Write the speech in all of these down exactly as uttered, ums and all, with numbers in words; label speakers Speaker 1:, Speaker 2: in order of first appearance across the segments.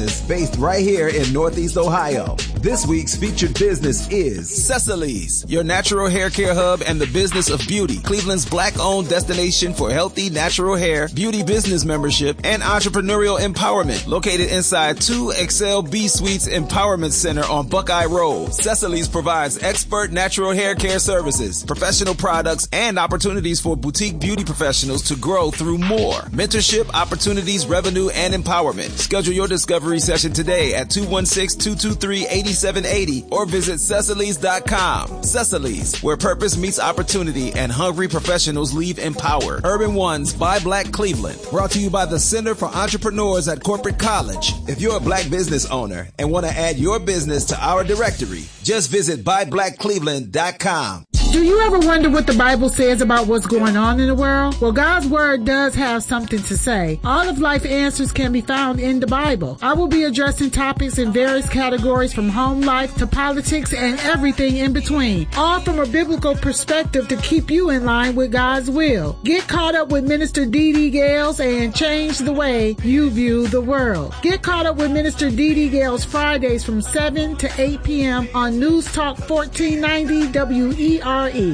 Speaker 1: business based right here in Northeast Ohio. This week's featured business is Cecily's, your natural hair care hub and the business of beauty. Cleveland's black-owned destination for healthy natural hair, beauty business membership, and entrepreneurial empowerment. Located inside two Excel B Suites Empowerment Center on Buckeye Road, Cecily's provides expert natural hair care services, professional products, and opportunities for boutique beauty professionals to grow through more. Mentorship, opportunities, revenue, and empowerment. Schedule your discovery session today at two one six, two two three, eight seven eight zero or visit Cecily's dot com. Cecily's, where purpose meets opportunity and hungry professionals leave empowered. Urban One's Buy Black Cleveland. Brought to you by the Center for Entrepreneurs at Corporate College. If you're a black business owner and want to add your business to our directory, just visit buy black cleveland dot com.
Speaker 2: Do you ever wonder what the Bible says about what's going on in the world? Well, God's Word does have something to say. All of life answers can be found in the Bible. I will be addressing topics in various categories from home life to politics and everything in between, all from a biblical perspective to keep you in line with God's will. Get caught up with Minister Dee Dee Gales and change the way you view the world. Get caught up with Minister Dee Dee Gales Fridays from seven to eight p.m. on News Talk fourteen ninety W E R E.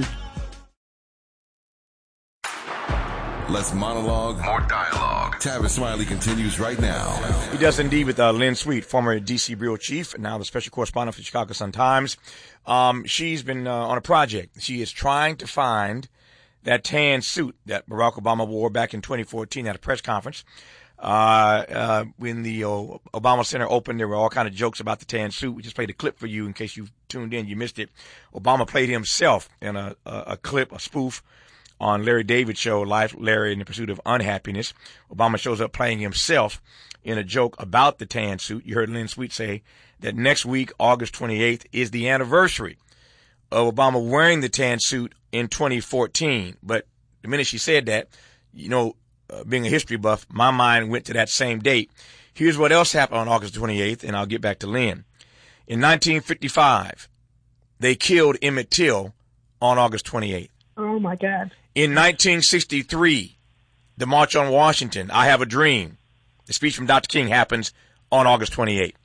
Speaker 3: Less monologue, more dialogue. Tavis Smiley continues right now.
Speaker 4: He does indeed with uh, Lynn Sweet, former D C bureau chief, and now the special correspondent for the Chicago Sun-Times. Um, she's been uh, on a project. She is trying to find that tan suit that Barack Obama wore back in twenty fourteen at a press conference. Uh, uh, when the uh, Obama Center opened, there were all kind of jokes about the tan suit. We just played a clip for you in case you tuned in, you missed it. Obama played himself in a, a, a clip, a spoof on Larry David's show, Life, Larry in the Pursuit of Unhappiness. Obama shows up playing himself in a joke about the tan suit. You heard Lynn Sweet say that next week, August twenty-eighth, is the anniversary of Obama wearing the tan suit in twenty fourteen. But the minute she said that, you know, Uh, being a history buff, my mind went to that same date. Here's what else happened on August twenty-eighth, and I'll get back to Lynn. In nineteen fifty-five, they killed Emmett Till on August twenty-eighth.
Speaker 5: Oh, my God.
Speaker 4: In nineteen sixty-three, the March on Washington, I Have a Dream, the speech from Doctor King happens on August twenty-eighth.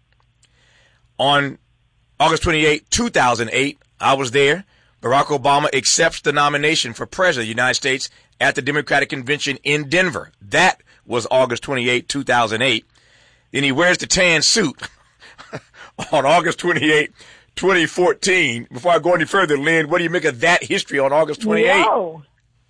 Speaker 4: On August twenty-eighth, two thousand eight, I was there. Barack Obama accepts the nomination for President of the United States at the Democratic Convention in Denver. That was August twenty-eighth, two thousand eight. Then he wears the tan suit on August twenty-eighth, twenty fourteen. Before I go any further, Lynn, what do you make of that history on August twenty-eighth?
Speaker 5: Whoa.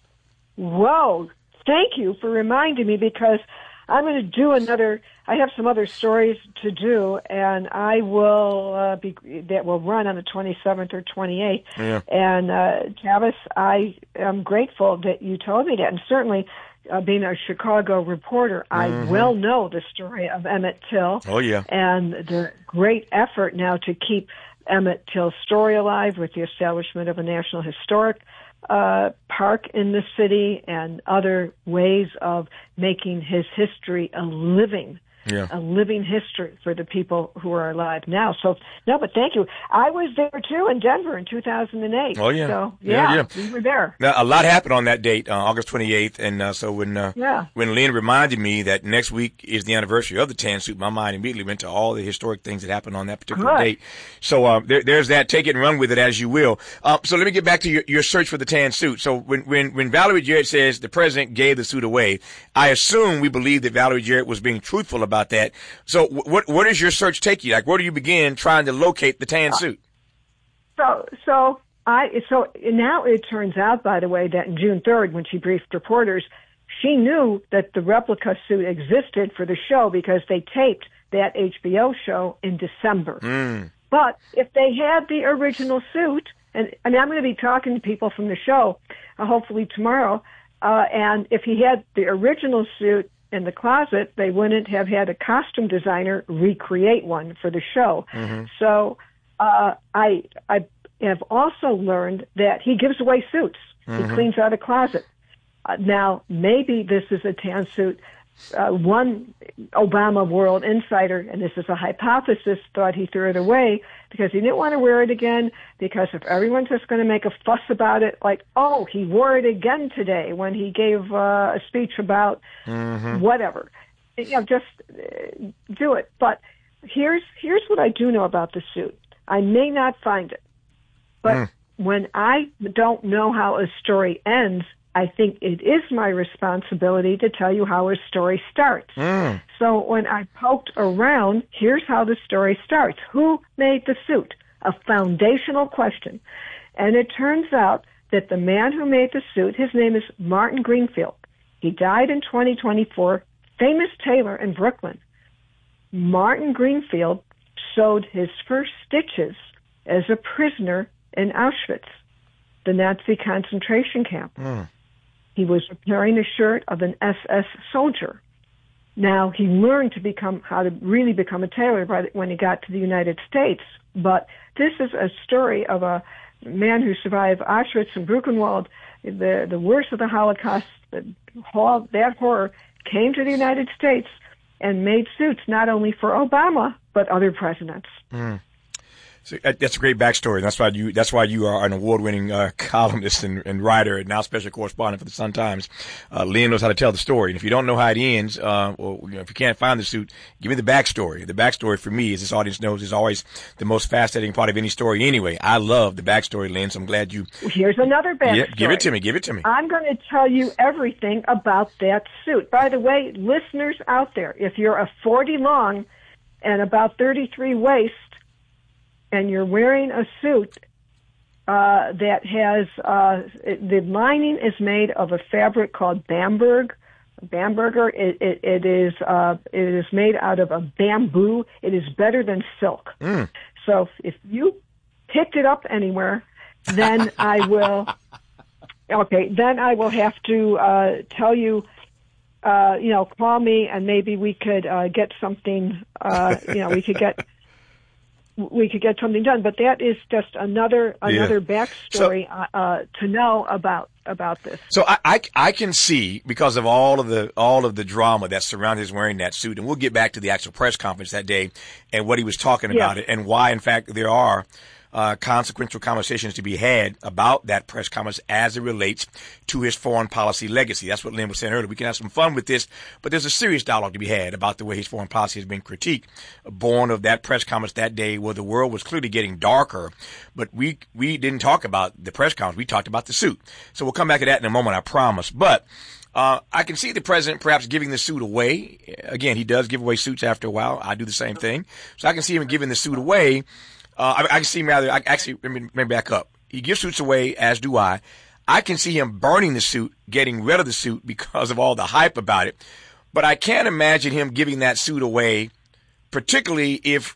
Speaker 5: Whoa. Thank you for reminding me, because I'm going to do another, I have some other stories to do, and I will uh, be, that will run on the twenty-seventh or twenty-eighth.
Speaker 4: Yeah.
Speaker 5: And, uh, Tavis, I am grateful that you told me that. And certainly, uh, being a Chicago reporter, mm-hmm. I well know the story of Emmett Till.
Speaker 4: Oh, yeah.
Speaker 5: And the great effort now to keep Emmett Till's story alive with the establishment of a National Historic uh, Park in the city and other ways of making his history a living Yeah. a living history for the people who are alive now. So, no, but thank you. I was there, too, in Denver in two thousand eight.
Speaker 4: Oh, yeah.
Speaker 5: So,
Speaker 4: yeah,
Speaker 5: yeah,
Speaker 4: yeah.
Speaker 5: we were there.
Speaker 4: Now, a lot happened on that date, uh, August twenty-eighth, and uh, so when uh,
Speaker 5: yeah.
Speaker 4: when Lynn reminded me that next week is the anniversary of the tan suit, my mind immediately went to all the historic things that happened on that particular
Speaker 5: Good.
Speaker 4: date. So uh, there, there's that. Take it and run with it as you will. Uh, so let me get back to your, your search for the tan suit. So when, when, when Valerie Jarrett says the president gave the suit away, I assume we believe that Valerie Jarrett was being truthful about that. So what what does your search take you? Like, where do you begin trying to locate the tan suit?
Speaker 5: So so I so now it turns out, by the way, that on June third, when she briefed reporters, she knew that the replica suit existed for the show because they taped that H B O show in December.
Speaker 4: Mm.
Speaker 5: But if they had the original suit, and I mean, I'm going to be talking to people from the show, uh, hopefully tomorrow, uh, and if he had the original suit in the closet, they wouldn't have had a costume designer recreate one for the show.
Speaker 4: Mm-hmm.
Speaker 5: So uh, I I have also learned that he gives away suits.
Speaker 4: Mm-hmm.
Speaker 5: He cleans out a closet. Uh, now, maybe this is a tan suit. Uh, one Obama World Insider, and this is a hypothesis, thought he threw it away because he didn't want to wear it again, because if everyone's just going to make a fuss about it, like, oh, he wore it again today when he gave uh, a speech about
Speaker 4: mm-hmm.
Speaker 5: whatever, you know, just uh, do it. But here's here's what I do know about the suit. I may not find it, but mm. when I don't know how a story ends, I think it is my responsibility to tell you how a story starts. Mm. So when I poked around, here's how the story starts. Who made the suit? A foundational question. And it turns out that the man who made the suit, his name is Martin Greenfield. He died in twenty twenty-four, famous tailor in Brooklyn. Martin Greenfield sewed his first stitches as a prisoner in Auschwitz, the Nazi concentration camp. Mm. He was repairing a shirt of an S S soldier. Now, he learned to become how to really become a tailor by the, when he got to the United States. But this is a story of a man who survived Auschwitz and Buchenwald, the the worst of the Holocaust. The, that horror came to the United States and made suits not only for Obama but other presidents.
Speaker 4: Mm. So that's a great backstory. That's why you. That's why you are an award-winning uh, columnist and, and writer, and now special correspondent for the Sun-Times. Uh, Lynn knows how to tell the story, and if you don't know how it ends, uh, or you know, if you can't find the suit, give me the backstory. The backstory for me, as this audience knows, is always the most fascinating part of any story. Anyway, I love the backstory, Lynn. So I'm glad you.
Speaker 5: Here's another backstory.
Speaker 4: Yeah, give it to me. Give it to me.
Speaker 5: I'm going to tell you everything about that suit. By the way, listeners out there, if you're a forty long and about thirty-three waist, and you're wearing a suit uh, that has, uh, it, the lining is made of a fabric called Bamberg. Bamberger, it, it, it is uh, it is made out of a bamboo. It is better than silk. Mm. So if you picked it up anywhere, then I will, okay, then I will have to uh, tell you, uh, you know, call me and maybe we could uh, get something, uh, you know, we could get, we could get something done. But that is just another another yeah. backstory so, uh, to know about about this.
Speaker 4: So I, I I can see, because of all of the all of the drama that surrounded his wearing that suit, and we'll get back to the actual press conference that day and what he was talking about yes. it, and why, in fact, there are Uh, consequential conversations to be had about that press conference as it relates to his foreign policy legacy. That's what Lynn was saying earlier. We can have some fun with this, but there's a serious dialogue to be had about the way his foreign policy has been critiqued, born of that press conference that day where the world was clearly getting darker. But we we didn't talk about the press conference. We talked about the suit. So we'll come back to that in a moment, I promise. But Uh, I can see the president perhaps giving the suit away. Again, he does give away suits after a while. I do the same thing. So I can see him giving the suit away. Uh, I, I can see him rather, I actually, let me, let me back up. He gives suits away, as do I. I can see him burning the suit, getting rid of the suit because of all the hype about it. But I can't imagine him giving that suit away, particularly if,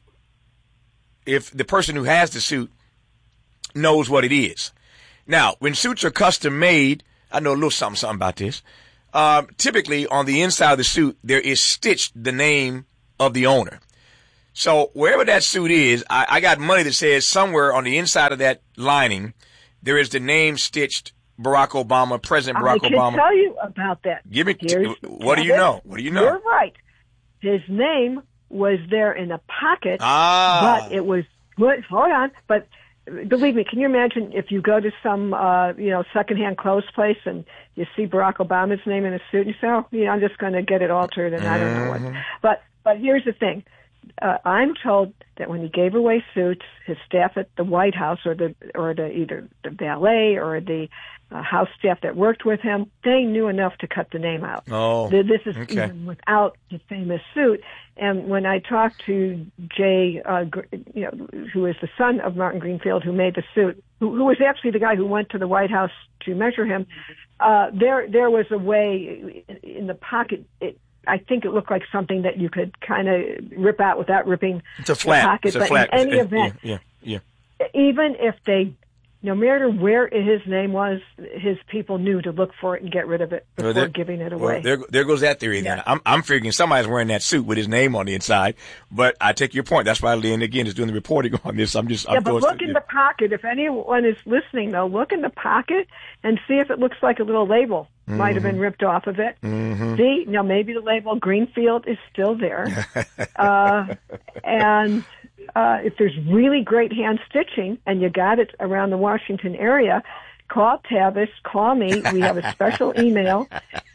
Speaker 4: if the person who has the suit knows what it is. Now, when suits are custom made, I know a little something, something about this. Um, typically on the inside of the suit, there is stitched the name of the owner. So wherever that suit is, I, I got money that says somewhere on the inside of that lining, there is the name stitched Barack Obama, President Barack
Speaker 5: Obama. I can
Speaker 4: Obama.
Speaker 5: tell you about that.
Speaker 4: Give me, Here's, what do you know? What do you know?
Speaker 5: You're right. His name was there in a pocket,
Speaker 4: ah.
Speaker 5: but it was, hold on, but believe me, can you imagine if you go to some, uh, you know, secondhand clothes place and you see Barack Obama's name in a suit and you say, oh, you know, I'm just going to get it altered and I don't know what. But, but here's the thing. Uh, I'm told that when he gave away suits, his staff at the White House, or the or the either the valet or the uh, house staff that worked with him, they knew enough to cut the name out.
Speaker 4: Oh,
Speaker 5: this is
Speaker 4: okay.
Speaker 5: even without the famous suit. And when I talked to Jay, uh, you know, who is the son of Martin Greenfield, who made the suit, who, who was actually the guy who went to the White House to measure him, uh, there there was a way in the pocket. It, I think it looked like something that you could kind of rip out without ripping
Speaker 4: it's a flat.
Speaker 5: the pocket.
Speaker 4: It's a
Speaker 5: but
Speaker 4: flat.
Speaker 5: in any
Speaker 4: yeah,
Speaker 5: event,
Speaker 4: yeah, yeah,
Speaker 5: yeah. even if they, no matter where his name was, his people knew to look for it and get rid of it before
Speaker 4: well, there,
Speaker 5: giving it
Speaker 4: well,
Speaker 5: away.
Speaker 4: there, there goes that theory
Speaker 5: yeah.
Speaker 4: then. I'm, I'm figuring somebody's wearing that suit with his name on the inside, but I take your point. That's why Lynn, again, is doing the reporting on this. I'm just,
Speaker 5: yeah,
Speaker 4: I'm
Speaker 5: but look in
Speaker 4: yeah.
Speaker 5: the pocket. If anyone is listening, though, look in the pocket and see if it looks like a little label. Mm-hmm. Might have been ripped off of it.
Speaker 4: Mm-hmm.
Speaker 5: See, now maybe the label Greenfield is still there. uh, and uh, if there's really great hand stitching and you got it around the Washington area, call Tavis, call me. We have a special email.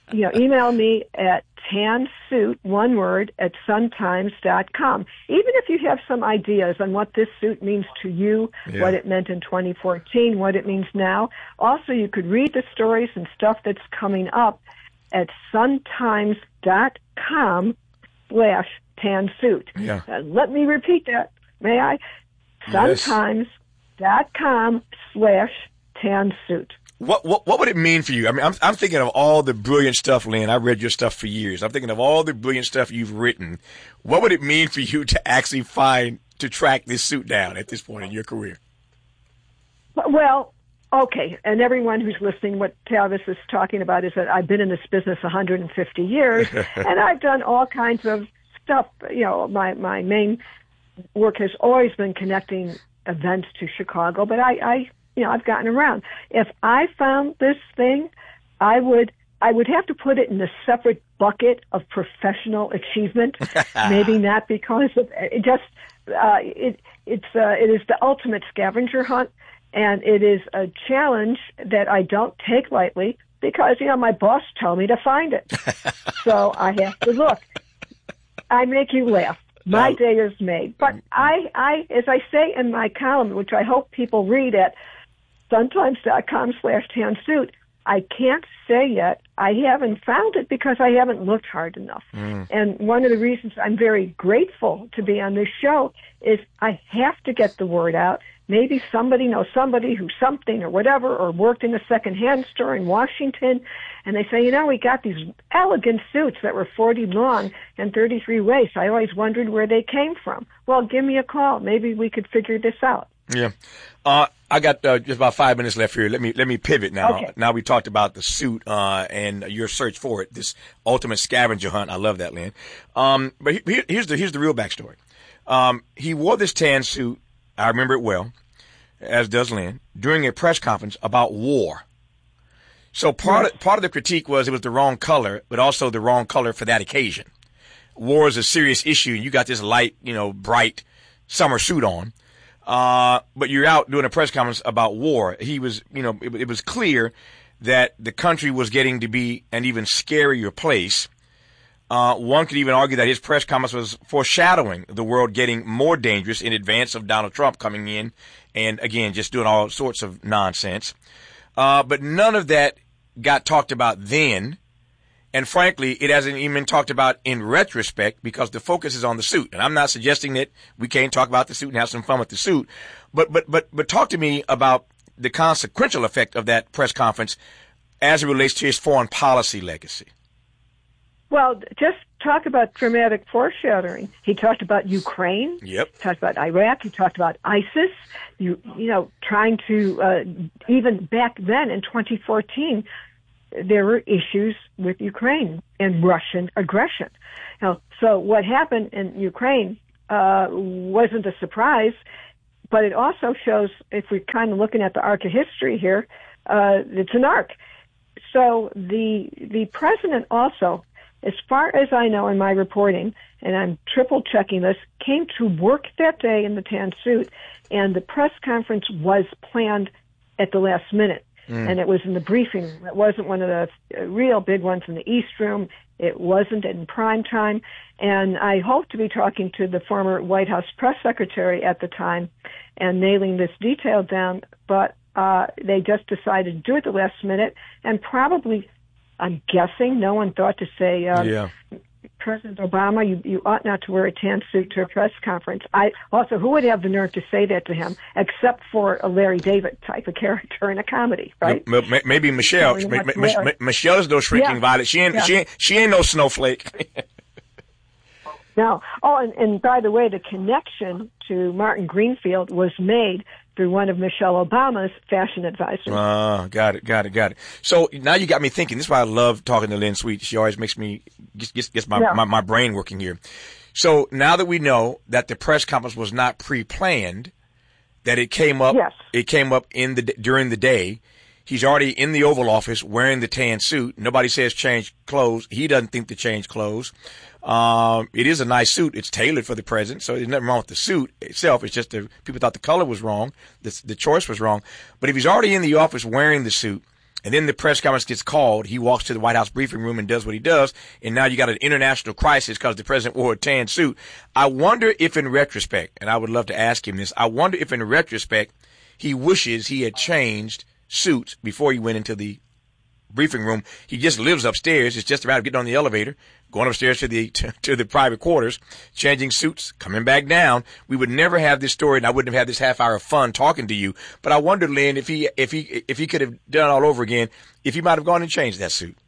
Speaker 5: you know, email me at tansuit, one word, at suntimes dot com. Even if you have some ideas on what this suit means to you, yeah. what it meant in twenty fourteen, what it means now. Also, you could read the stories and stuff that's coming up at suntimes dot com slash tansuit.
Speaker 4: Yeah.
Speaker 5: Uh, let me repeat that, may I?
Speaker 4: Yes.
Speaker 5: suntimes dot com slash tansuit.
Speaker 4: What, what what would it mean for you? I mean, I'm I'm thinking of all the brilliant stuff, Lynn. I read your stuff for years. I'm thinking of all the brilliant stuff you've written. What would it mean for you to actually find, to track this suit down at this point in your career?
Speaker 5: Well, okay, and everyone who's listening, what Tavis is talking about is that I've been in this business one hundred fifty years, and I've done all kinds of stuff. You know, my, my main work has always been connecting events to Chicago, but I, I you know, I've gotten around. If I found this thing, I would I would have to put it in a separate bucket of professional achievement. Maybe not because of it just uh, it it's uh, it is the ultimate scavenger hunt, and it is a challenge that I don't take lightly because you know my boss told me to find it, so I have to look. I make you laugh. My day is made. But I, I, as I say in my column, which I hope people read at suntimes dot com slash tansuit, I can't say yet I haven't found it because I haven't looked hard enough. Mm. And one of the reasons I'm very grateful to be on this show is I have to get the word out. Maybe somebody knows somebody who's something or whatever, or worked in a secondhand store in Washington, and they say, you know, we got these elegant suits that were forty long and thirty-three waist. I always wondered where they came from. Well, give me a call. Maybe we could figure this out.
Speaker 4: Yeah. Uh, I got uh, just about five minutes left here. Let me let me pivot now.
Speaker 5: Okay.
Speaker 4: Now we talked about the suit uh, and your search for it, this ultimate scavenger hunt. I love that, Lynn. Um, but he, here's the here's the real backstory. Um, he wore this tan suit. I remember it well, as does Lynn, during a press conference about war. So part
Speaker 5: yes.
Speaker 4: of, part of the critique was it was the wrong color, but also the wrong color for that occasion. War is a serious issue, and you got this light, you know, bright summer suit on. Uh, but you're out doing a press conference about war. He was, you know, it, it was clear that the country was getting to be an even scarier place. Uh, one could even argue that his press conference was foreshadowing the world getting more dangerous in advance of Donald Trump coming in and, again, just doing all sorts of nonsense. Uh, but none of that got talked about then. And frankly, it hasn't even been talked about in retrospect because the focus is on the suit. And I'm not suggesting that we can't talk about the suit and have some fun with the suit. But, but, but, but talk to me about the consequential effect of that press conference as it relates to his foreign policy legacy.
Speaker 5: Well, just talk about dramatic foreshadowing. He talked about Ukraine.
Speaker 4: Yep.
Speaker 5: He talked about Iraq. He talked about ISIS. You, you know, trying to, uh, even back then in twenty fourteen, there were issues with Ukraine and Russian aggression. Now, so what happened in Ukraine uh, wasn't a surprise, but it also shows, if we're kind of looking at the arc of history here, uh, it's an arc. So the the president also, as far as I know in my reporting, and I'm triple checking this, came to work that day in the tan suit, and the press conference was planned at the last minute. Mm. And it was in the briefing room. It wasn't one of the real big ones in the East Room. It wasn't in prime time. And I hope to be talking to the former White House press secretary at the time and nailing this detail down. But uh, they just decided to do it the last minute. And probably, I'm guessing, no one thought to say, um,
Speaker 4: yeah.
Speaker 5: President Obama, you, you ought not to wear a tan suit to a press conference. I also, who would have the nerve to say that to him, except for a Larry David type of character in a comedy, right?
Speaker 4: Maybe Michelle. Michelle is no shrinking
Speaker 5: yeah.
Speaker 4: violet. She ain't. Yeah. She ain't. She ain't no snowflake.
Speaker 5: No. Oh, and, and by the way, the connection to Martin Greenfield was made through one of Michelle Obama's fashion advisors.
Speaker 4: Ah, uh, got it, got it, got it. So now you got me thinking. This is why I love talking to Lynn Sweet. She always makes me gets gets, gets my, yeah. my my brain working here. So now that we know that the press conference was not pre-planned, that it came up,
Speaker 5: yes.
Speaker 4: it came up in the during the day. He's already in the Oval Office wearing the tan suit. Nobody says change clothes. He doesn't think to change clothes. Um, it is a nice suit. It's tailored for the president, so there's nothing wrong with the suit itself. It's just that people thought the color was wrong, the, the choice was wrong. But if he's already in the office wearing the suit, And then the press conference gets called. He walks to the White House briefing room and does what he does. And now you got an international crisis because the president wore a tan suit. I wonder if in retrospect, and I would love to ask him this, I wonder if in retrospect he wishes he had changed suits before he went into the briefing room. He just lives upstairs. It's just a matter of getting on the elevator, going upstairs to the to, to the private quarters, changing suits, coming back down. We would never have this story, and I wouldn't have had this half hour of fun talking to you. But I wonder, Lynn, if he if he if he could have done it all over again, if he might have gone and changed that suit.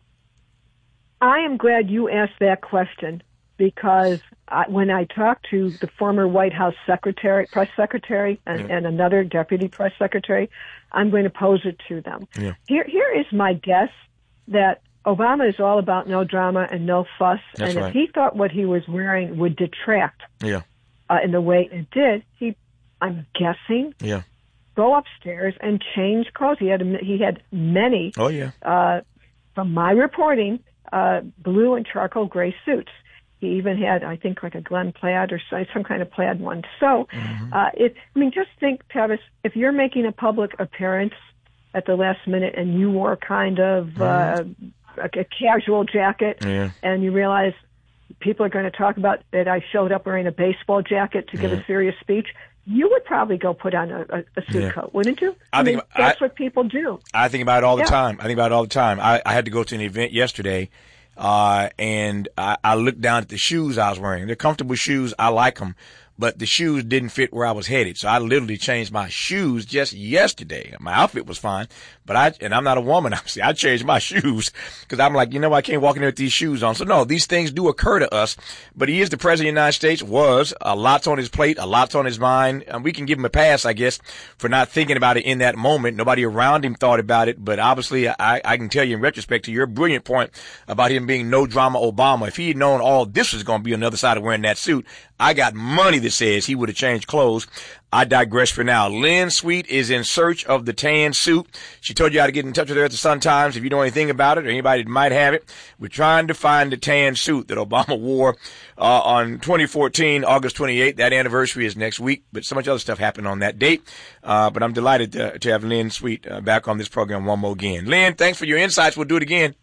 Speaker 5: I am glad you asked that question, because I, when I talked to the former White House secretary, press secretary, and, yeah. and another deputy press secretary, I'm going to pose it to them. Yeah. Here, here is my guess that Obama is all about no drama and no fuss,
Speaker 4: That's
Speaker 5: and
Speaker 4: right.
Speaker 5: if he thought what he was wearing would detract
Speaker 4: yeah.
Speaker 5: uh, in the way it did, he, I'm guessing,
Speaker 4: yeah.
Speaker 5: go upstairs and change clothes. He had he had many.
Speaker 4: Oh yeah.
Speaker 5: Uh, from my reporting, uh, blue and charcoal gray suits. He even had, I think, like a Glen plaid or some kind of plaid one. So, mm-hmm. uh, it, I mean, just think, Tavis, if you're making a public appearance at the last minute and you wore kind of mm-hmm. uh, a, a casual jacket,
Speaker 4: yeah.
Speaker 5: and you realize people are going to talk about that I showed up wearing a baseball jacket to give yeah. a serious speech, you would probably go put on a, a, a suit yeah. coat, wouldn't you? I, I mean, think, that's I, what people do.
Speaker 4: I think about it all the yeah. time. I think about it all the time. I, I had to go to an event yesterday. Uh, and I, I looked down at the shoes I was wearing. They're comfortable shoes. I like them, but the shoes didn't fit where I was headed. So I literally changed my shoes just yesterday. My outfit was fine, but I, and I'm not a woman, obviously. I changed my shoes because I'm like, you know, I can't walk in there with these shoes on. So no, these things do occur to us, but he is the president of the United States, was a lot's on his plate, a lot's on his mind. And we can give him a pass, I guess, for not thinking about it in that moment. Nobody around him thought about it, but obviously I, I can tell you in retrospect to your brilliant point about him being no drama Obama. If he had known all this was going to be on the other side of wearing that suit, I got money that says he would have changed clothes. I digress for now. Lynn Sweet is in search of the tan suit. She told you how to get in touch with her at the Sun-Times if you know anything about it or anybody that might have it. We're trying to find the tan suit that Obama wore uh, on twenty fourteen, August twenty-eighth. That anniversary is next week, but so much other stuff happened on that date. Uh, but I'm delighted to, to have Lynn Sweet uh, back on this program one more again. Lynn, thanks for your insights. We'll do it again.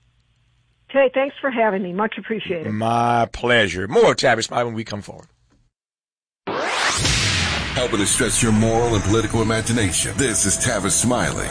Speaker 5: Okay, thanks for having me. Much appreciated.
Speaker 4: My pleasure. More Tavis Smiley when we come forward.
Speaker 3: Helping to stretch your moral and political imagination. This is Tavis Smiley.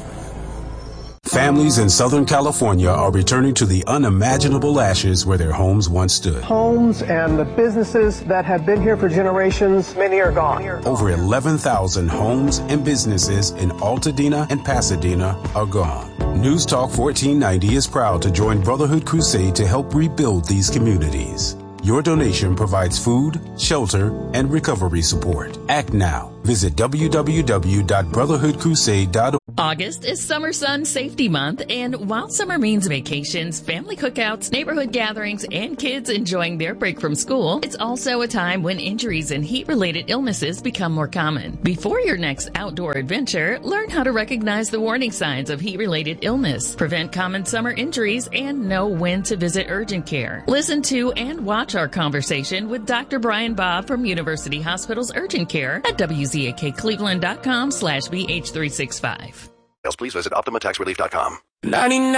Speaker 6: Families in Southern California are returning to the unimaginable ashes where their homes once stood.
Speaker 7: Homes and the businesses that have been here for generations, many are gone.
Speaker 6: Over eleven thousand homes and businesses in Altadena and Pasadena are gone. News Talk fourteen ninety is proud to join Brotherhood Crusade to help rebuild these communities. Your donation provides food, shelter, and recovery support. Act now. Visit w w w dot brotherhood crusade dot org.
Speaker 8: August is Summer Sun Safety Month, and while summer means vacations, family cookouts, neighborhood gatherings, and kids enjoying their break from school, it's also a time when injuries and heat-related illnesses become more common. Before your next outdoor adventure, learn how to recognize the warning signs of heat-related illness, prevent common summer injuries, and know when to visit urgent care. Listen to and watch our conversation with Doctor Brian Bob from University Hospital's Urgent Care at w z a k cleveland dot com slash b h three six five.
Speaker 9: Please visit optima tax relief dot com.
Speaker 10: ninety-nine